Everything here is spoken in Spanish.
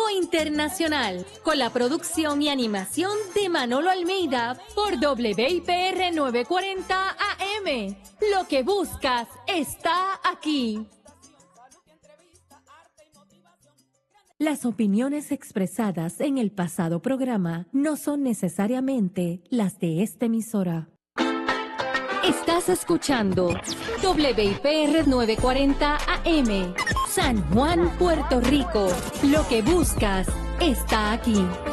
Internacional, con la producción y animación de Manolo Almeida por WIPR 940 AM. Lo que buscas está aquí. Las opiniones expresadas en el pasado programa no son necesariamente las de esta emisora. Estás escuchando WIPR 940 AM, San Juan, Puerto Rico. Lo que buscas está aquí.